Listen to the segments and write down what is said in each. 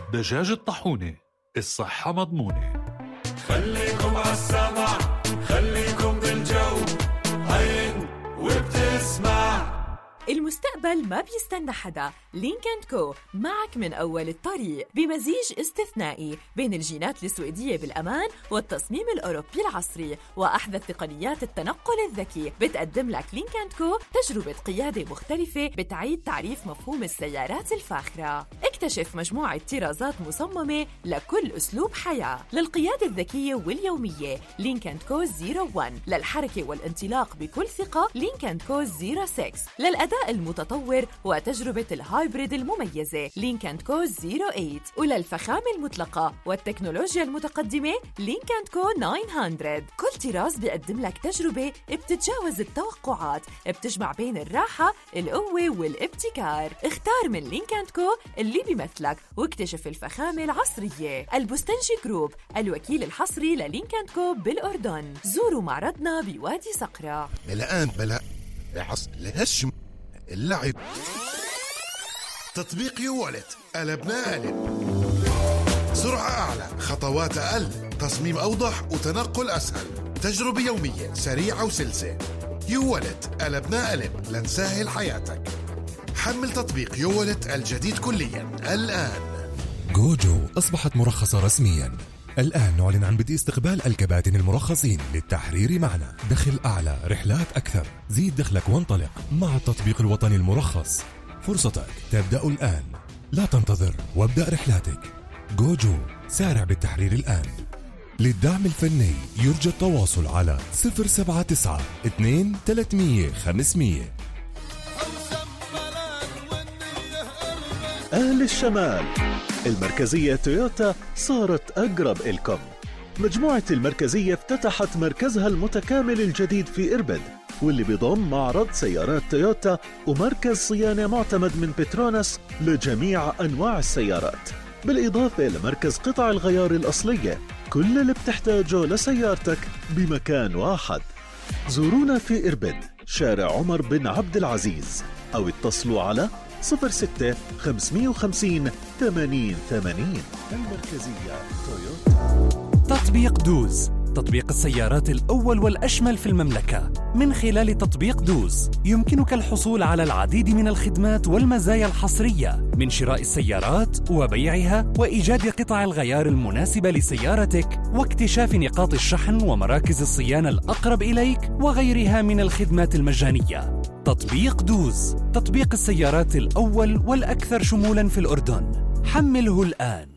دجاج الطاحونة، الصحة مضمونة. خليكم عالسمع، خليكم بالجو، عين وبتسمع. المستقبل ما بيستنى حدا. لينك اند كو معك من أول الطريق بمزيج استثنائي بين الجينات السويدية بالأمان والتصميم الأوروبي العصري وأحدث تقنيات التنقل الذكي. بتقدم لك لينك اند كو تجربة قيادة مختلفة بتعيد تعريف مفهوم السيارات الفاخرة. اكتشف مجموعة طرازات مصممة لكل أسلوب حياة. للقيادة الذكية واليومية لينك اند كو 01، للحركة والانطلاق بكل ثقة لينك اند كو 06، للأداء المتطور وتجربة الهايبريد المميزة لينك اند كو 08، وللفخامة المطلقة والتكنولوجيا المتقدمة لينك اند كو 900. كل طراز بيقدم لك تجربة بتتجاوز التوقعات، بتجمع بين الراحة، القوة والابتكار. اختار من لينك اند كو اللي بيمثلك واكتشف الفخامة العصرية. البستنجي جروب، الوكيل الحصري للينك اند كو بالأردن. زوروا معرضنا بوادي صقرة. الآن بلا الهشم اللعب. تطبيق يوالت، قلبنا قلب. سرعة أعلى، خطوات أقل، تصميم أوضح وتنقل أسهل، تجربة يومية سريعة وسلسة. يوالت، قلبنا قلب لنسهل حياتك. حمل تطبيق يوالت الجديد كليا الآن. جوجو أصبحت مرخصة رسميا. الآن نعلن عن بدء استقبال الكباتن المرخصين للتحرير معنا. دخل أعلى، رحلات أكثر، زيد دخلك وانطلق مع التطبيق الوطني المرخص. فرصتك تبدأ الآن، لا تنتظر وابدأ رحلاتك. جوجو، سارع بالتحرير الآن. للدعم الفني يرجى التواصل على 079 2 300 500. أهل الشمال، المركزية تويوتا صارت أقرب إلكم. مجموعة المركزية افتتحت مركزها المتكامل الجديد في إربد، واللي بيضم معرض سيارات تويوتا ومركز صيانة معتمد من بتروناس لجميع أنواع السيارات، بالإضافة لمركز قطع الغيار الأصلية. كل اللي بتحتاجه لسيارتك بمكان واحد. زورونا في إربد، شارع عمر بن عبد العزيز، أو اتصلوا على 06 550 80 80. المركزية تويوتا. تطبيق دوز، تطبيق السيارات الأول والأشمل في المملكة. من خلال تطبيق دوز يمكنك الحصول على العديد من الخدمات والمزايا الحصرية، من شراء السيارات وبيعها وإيجاد قطع الغيار المناسبة لسيارتك واكتشاف نقاط الشحن ومراكز الصيانة الأقرب إليك وغيرها من الخدمات المجانية. تطبيق دوز، تطبيق السيارات الأول والأكثر شمولاً في الأردن. حمله الآن.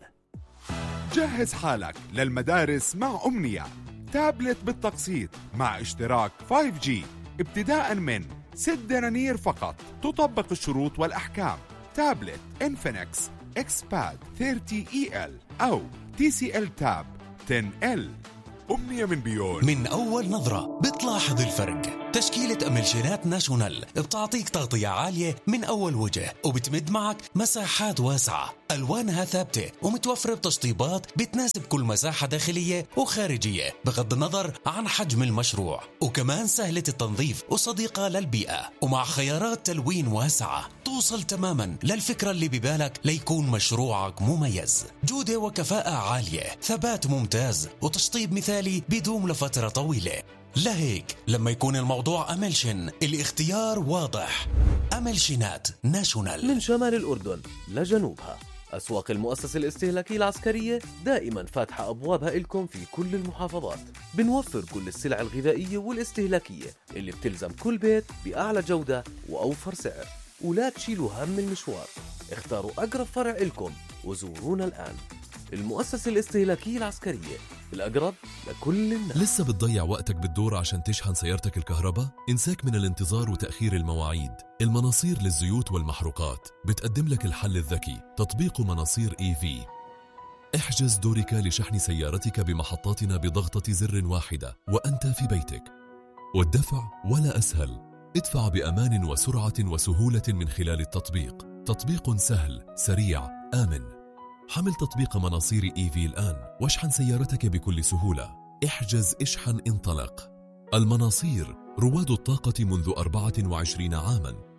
جهز حالك للمدارس مع أمنية، تابلت بالتقسيط مع اشتراك 5G ابتداء من 6 دنانير فقط. تطبق الشروط والأحكام. تابلت إنفينكس إكسباد 30EL أو TCL تاب 10L. أمنية من بيون. من أول نظرة بتلاحظ الفرق. تشكيلة أملشينات ناشونال بتعطيك تغطية عالية من أول وجه، وبتمد معك مساحات واسعة، ألوانها ثابتة ومتوفرة بتشطيبات بتناسب كل مساحة داخلية وخارجية بغض النظر عن حجم المشروع، وكمان سهلة التنظيف وصديقة للبيئة، ومع خيارات تلوين واسعة توصل تماما للفكرة اللي ببالك ليكون مشروعك مميز. جودة وكفاءة عالية، ثبات ممتاز، وتشطيب مثالي بيدوم لفترة طويلة. لهيك لما يكون الموضوع أملشن الاختيار واضح. أملشنات ناشونال. من شمال الأردن لجنوبها، أسواق المؤسسة الاستهلاكية العسكرية دائما فاتحة أبوابها إلكم في كل المحافظات. بنوفر كل السلع الغذائية والاستهلاكية اللي بتلزم كل بيت بأعلى جودة وأوفر سعر، ولا تشيلوا هم المشوار. اختاروا أقرب فرع إلكم وزورونا الآن. المؤسسة الاستهلاكية العسكرية، الأقرب لكل الناس. لسه بتضيع وقتك بالدور عشان تشحن سيارتك الكهرباء؟ انساك من الانتظار وتأخير المواعيد. المناصير للزيوت والمحروقات بتقدم لك الحل الذكي، تطبيق مناصير EV. احجز دورك لشحن سيارتك بمحطاتنا بضغطة زر واحدة وأنت في بيتك، والدفع ولا أسهل. ادفع بأمان وسرعة وسهولة من خلال التطبيق. تطبيق سهل، سريع، آمن. حمل تطبيق مناصير EV الآن واشحن سيارتك بكل سهولة. احجز، اشحن، انطلق. المناصير رواد الطاقة منذ 24 عاماً.